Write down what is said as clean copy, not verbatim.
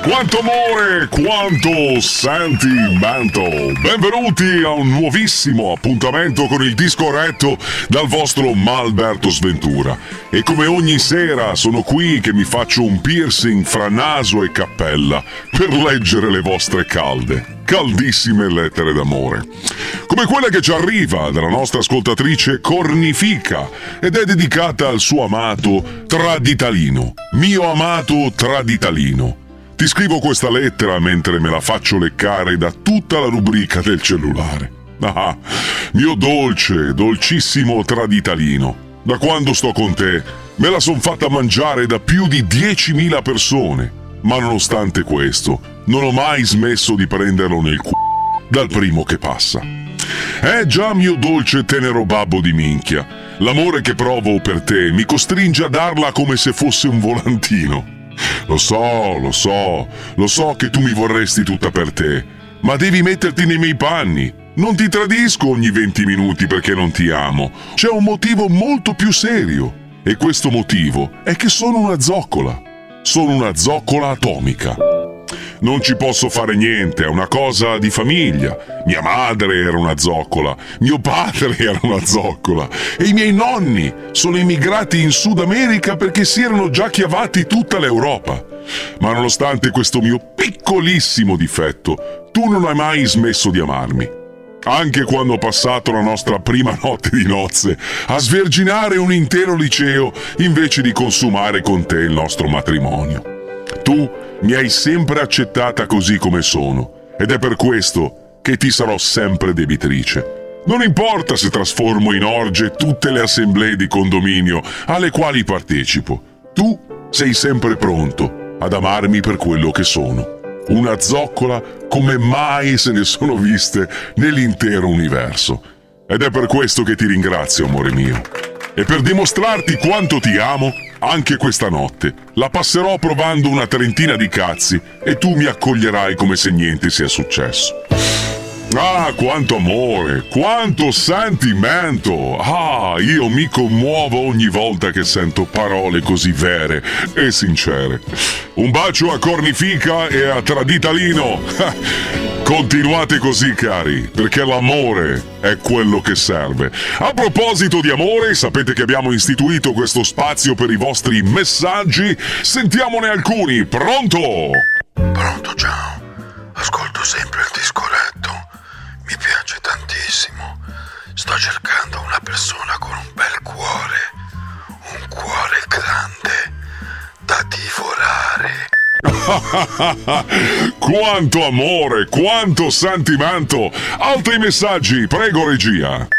Quanto amore, quanto sentimento. Benvenuti a un nuovissimo appuntamento con il disco retto dal vostro Malberto Sventura. E come ogni sera sono qui che mi faccio un piercing fra naso e cappella per leggere le vostre caldissime lettere d'amore. Come quella che ci arriva dalla nostra ascoltatrice Cornifica ed è dedicata al suo amato Traditalino. Mio amato Traditalino. Ti scrivo questa lettera mentre me la faccio leccare da tutta la rubrica del cellulare. Ah, mio dolce, dolcissimo Traditalino. Da quando sto con te me la son fatta mangiare da più di 10.000 persone. Ma nonostante questo, non ho mai smesso di prenderlo nel dal primo che passa. Già, mio dolce tenero babbo di minchia, l'amore che provo per te mi costringe a darla come se fosse un volantino. Lo so che tu mi vorresti tutta per te, ma devi metterti nei miei panni. Non ti tradisco ogni 20 minuti perché non ti amo. C'è un motivo molto più serio, e questo motivo è che sono una zoccola. Sono una zoccola atomica. Non ci posso fare niente, è una cosa di famiglia. Mia madre era una zoccola, mio padre era una zoccola e i miei nonni sono emigrati in Sud America perché si erano già chiavati tutta l'Europa. Ma nonostante questo mio piccolissimo difetto, tu non hai mai smesso di amarmi. Anche quando ho passato la nostra prima notte di nozze a sverginare un intero liceo invece di consumare con te il nostro matrimonio. Tu mi hai sempre accettata così come sono ed è per questo che ti sarò sempre debitrice. Non importa se trasformo in orge tutte le assemblee di condominio alle quali partecipo, tu sei sempre pronto ad amarmi per quello che sono. Una zoccola come mai se ne sono viste nell'intero universo. Ed è per questo che ti ringrazio, amore mio. E per dimostrarti quanto ti amo, anche questa notte la passerò provando una trentina di cazzi e tu mi accoglierai come se niente sia successo. Ah, quanto amore, quanto sentimento! Ah, io mi commuovo ogni volta che sento parole così vere e sincere. Un bacio a Cornifica e a Traditalino. Continuate così, cari, perché l'amore è quello che serve. A proposito di amore, sapete che abbiamo istituito questo spazio per i vostri messaggi? Sentiamone alcuni. Pronto? Pronto, ciao. Ascolto sempre il disco retto. Mi piace tantissimo. Sto cercando una persona con un bel cuore. Un cuore grande da divorare. Quanto amore, quanto sentimento! Altri messaggi, prego regia.